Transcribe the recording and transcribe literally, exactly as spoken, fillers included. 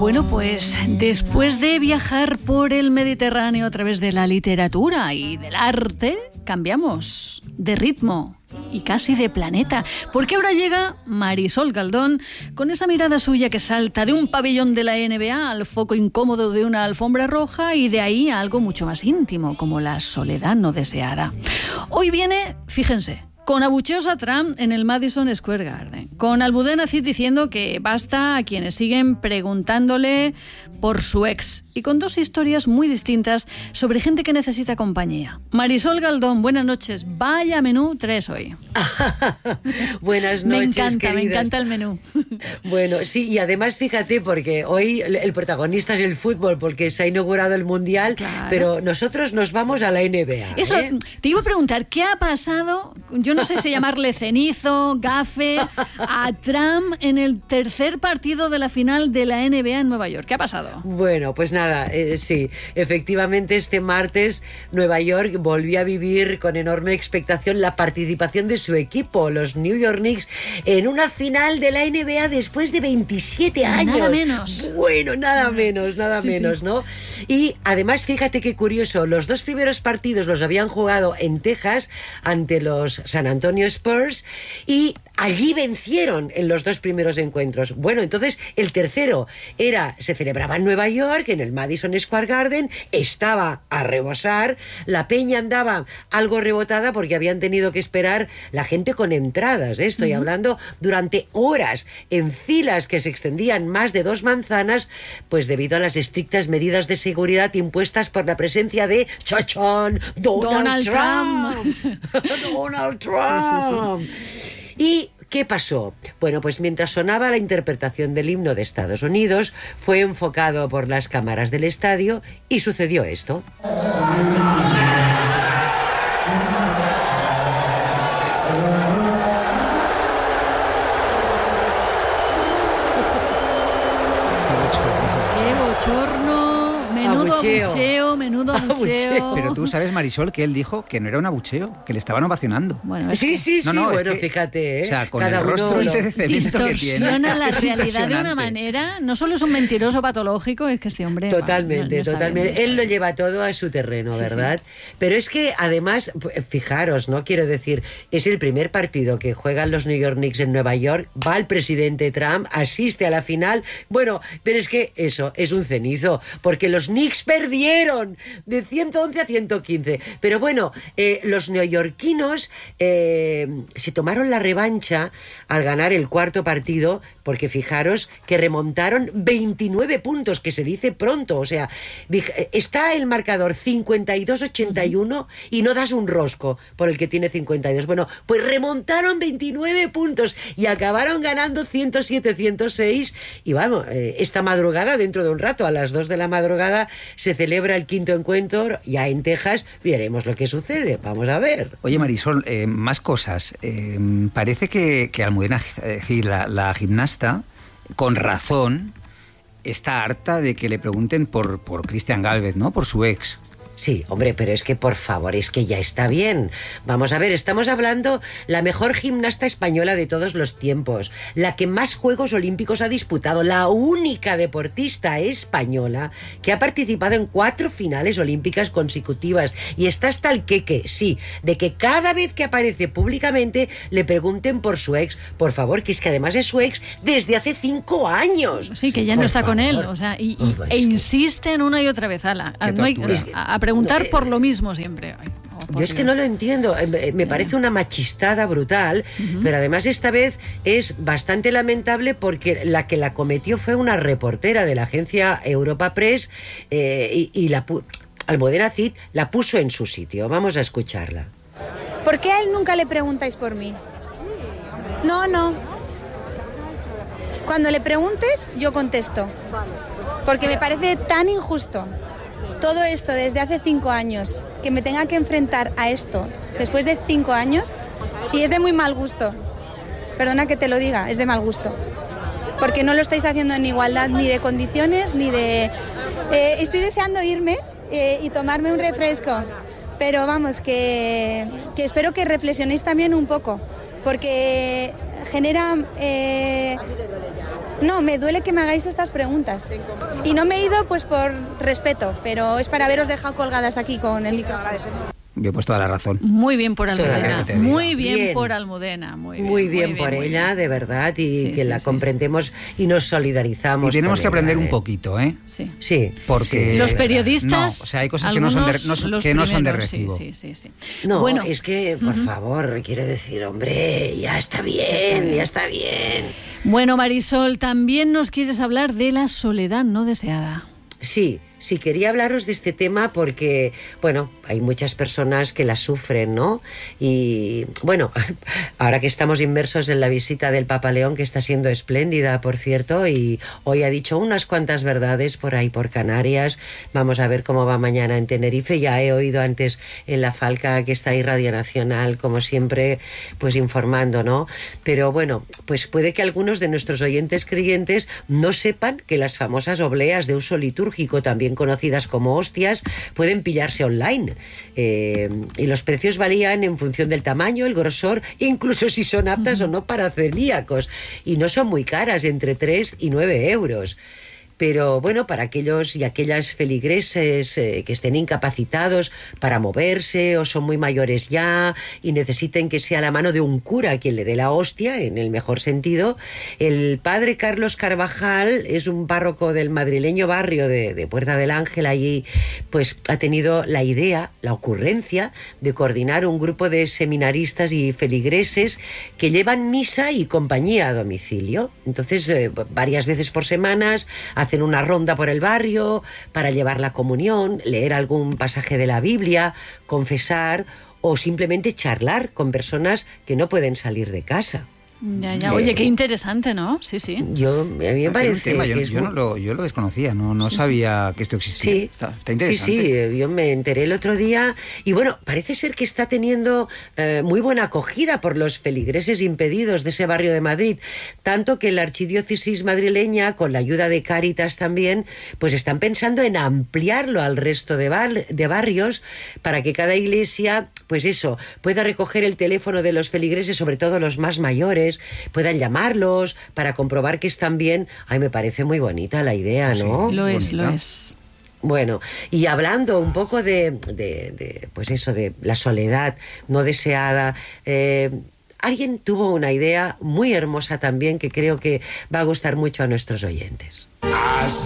Bueno, pues después de viajar por el Mediterráneo a través de la literatura y del arte, cambiamos de ritmo y casi de planeta, porque ahora llega Marisol Galdón con esa mirada suya que salta de un pabellón de la N B A al foco incómodo de una alfombra roja y de ahí a algo mucho más íntimo, como la soledad no deseada. Hoy viene, fíjense, con abucheos a Trump en el Madison Square Garden, con Almudena Cid diciendo que basta a quienes siguen preguntándole por su ex, y con dos historias muy distintas sobre gente que necesita compañía. Marisol Galdón, buenas noches. Vaya menú tres hoy. Buenas noches, me encanta, queridas. Me encanta el menú. Bueno, sí, y además fíjate, porque hoy el protagonista es el fútbol, porque se ha inaugurado el Mundial, claro. Pero nosotros nos vamos a la N B A. Eso, ¿eh? Te iba a preguntar, ¿qué ha pasado? Yo no sé si llamarle cenizo, gafe, a Trump en el tercer partido de la final de la N B A en Nueva York. ¿Qué ha pasado? Bueno, pues nada, eh, sí, efectivamente este martes Nueva York volvió a vivir con enorme expectación la participación de su equipo, los New York Knicks, en una final de la N B A después de veintisiete años. Nada menos. Bueno, nada menos, nada sí, menos, sí. ¿no? Y además, fíjate qué curioso, los dos primeros partidos los habían jugado en Texas ante los San Antonio Spurs y allí vencieron en los dos primeros encuentros. Bueno, entonces el tercero era, se celebraba en Nueva York, en el Madison Square Garden, estaba a rebosar, la peña andaba algo rebotada porque habían tenido que esperar la gente con entradas, ¿eh? Estoy uh-huh. hablando durante horas, en filas que se extendían más de dos manzanas, pues debido a las estrictas medidas de seguridad impuestas por la presencia de ¡chachón! Donald, Donald Trump. Trump. Donald Trump. Sí, sí, sí. ¿Y qué pasó? Bueno, pues mientras sonaba la interpretación del himno de Estados Unidos, fue enfocado por las cámaras del estadio y sucedió esto. Menudo abucheo, menudo abucheo. Pero tú sabes, Marisol, que él dijo que no era un abucheo, que le estaban ovacionando. Bueno, sí, sí, sí, no, no, bueno, que, fíjate, ¿eh? O sea, con Cada el rostro uno ese de cenizo que tiene. Distorsiona la realidad de una manera, no solo es un mentiroso patológico, es que este hombre... Totalmente, bueno, no, no totalmente. bien, él lo lleva todo a su terreno, sí, ¿verdad? Sí. Pero es que, además, fijaros, ¿no? Quiero decir, es el primer partido que juegan los New York Knicks en Nueva York, va el presidente Trump, asiste a la final, bueno, pero es que eso es un cenizo, porque los Knicks perdieron de ciento once a ciento quince. Pero bueno, eh, los neoyorquinos eh, se tomaron la revancha al ganar el cuarto partido, porque fijaros que remontaron veintinueve puntos, que se dice pronto. O sea, está el marcador cincuenta y dos a ochenta y uno y no das un rosco por el que tiene cincuenta y dos. Bueno, pues remontaron veintinueve puntos y acabaron ganando ciento siete a ciento seis. Y vamos, eh, esta madrugada, dentro de un rato, a las dos de la madrugada, se celebra el quinto encuentro ya en Texas. Veremos lo que sucede, vamos a ver. Oye, Marisol, eh, más cosas. Eh, parece que, que Almudena, es decir, la, la gimnasta, con razón, está harta de que le pregunten por, por Cristian Gálvez, ¿no? Por su ex. Sí, hombre, pero es que por favor, es que ya está bien. Vamos a ver, estamos hablando la mejor gimnasta española de todos los tiempos, la que más Juegos Olímpicos ha disputado, la única deportista española que ha participado en cuatro finales olímpicas consecutivas, y está hasta el queque, sí, de que cada vez que aparece públicamente le pregunten por su ex. Por favor, que es que además es su ex desde hace cinco años. Sí, que ya no por está favor. con él, o sea, y, y, oh, e insisten una y otra vez, ala, no hay, a, a preguntar por lo mismo siempre. Ay, oh, yo es que no lo entiendo, me parece una machistada brutal, uh-huh. Pero además esta vez es bastante lamentable porque la que la cometió fue una reportera de la agencia Europa Press, eh, y, y la pu- Almudena Cid la puso en su sitio. Vamos a escucharla. ¿Por qué a él nunca le preguntáis por mí? No, no. Cuando le preguntes, yo contesto. Porque me parece tan injusto todo esto desde hace cinco años, que me tenga que enfrentar a esto después de cinco años, y es de muy mal gusto. Perdona que te lo diga, es de mal gusto. Porque no lo estáis haciendo en igualdad ni de condiciones, ni de... Eh, estoy deseando irme eh, y tomarme un refresco, pero vamos, que, que espero que reflexionéis también un poco, porque genera... Eh, No, me duele que me hagáis estas preguntas. Y no me he ido pues por respeto, pero es para haberos dejado colgadas aquí con el micro. Yo he puesto toda la razón. Muy bien por Almudena, Toda muy bien, bien por Almudena. Muy bien, Muy bien muy por muy ella, bien. de verdad, y Sí, que sí, la sí. comprendemos y nos solidarizamos. Y tenemos con que aprender ella, un ¿eh? poquito, ¿eh? Sí. Sí. Porque sí, Los de verdad. periodistas, No, o sea, hay cosas que no son de- algunos, no son- los que no son de primeros, recibo. Sí, sí, sí, sí. No, Bueno, es que, por favor, quiero decir, hombre, ya está bien, ya está bien. bueno, Marisol, también nos quieres hablar de la soledad no deseada. Sí, sí, quería hablaros de este tema porque, bueno, hay muchas personas que la sufren, ¿no? Y, bueno, ahora que estamos inmersos en la visita del Papa León, que está siendo espléndida, por cierto, y hoy ha dicho unas cuantas verdades por ahí, por Canarias. Vamos a ver cómo va mañana en Tenerife. Ya he oído antes en La Falca que está ahí Radio Nacional, como siempre, pues informando, ¿no? Pero, bueno, pues puede que algunos de nuestros oyentes creyentes no sepan que las famosas obleas de uso litúrgico, también conocidas como hostias, pueden pillarse online. Eh, y los precios varían en función del tamaño, el grosor, incluso si son aptas o no para celíacos. Y no son muy caras, entre tres y nueve euros. Pero bueno, para aquellos y aquellas feligreses eh, que estén incapacitados para moverse o son muy mayores ya y necesiten que sea la mano de un cura quien le dé la hostia, en el mejor sentido, el padre Carlos Carvajal es un párroco del madrileño barrio de, de Puerta del Ángel. Allí pues ha tenido la idea, la ocurrencia de coordinar un grupo de seminaristas y feligreses que llevan misa y compañía a domicilio. Entonces, eh, varias veces por semanas hacen una ronda por el barrio para llevar la comunión, leer algún pasaje de la Biblia, confesar o simplemente charlar con personas que no pueden salir de casa. Ya, ya. Oye, qué interesante, ¿no? Sí, sí. Yo, a mí me Hacer un parece tema, yo, que es yo muy- no lo, yo lo desconocía, no, no sabía que esto existía. Sí, Está, está sí, interesante. sí, eh, yo me enteré el otro día y bueno, parece ser que está teniendo eh, muy buena acogida por los feligreses impedidos de ese barrio de Madrid, tanto que la archidiócesis madrileña, con la ayuda de Cáritas también, pues están pensando en ampliarlo al resto de, bar- de barrios para que cada iglesia, pues eso, pueda recoger el teléfono de los feligreses, sobre todo los más mayores, puedan llamarlos para comprobar que están bien. Ay, me parece muy bonita la idea, ¿no? Lo es, bonita. lo es. Bueno, y hablando un poco de, de, de, pues eso, de la soledad no deseada, eh, alguien tuvo una idea muy hermosa también que creo que va a gustar mucho a nuestros oyentes.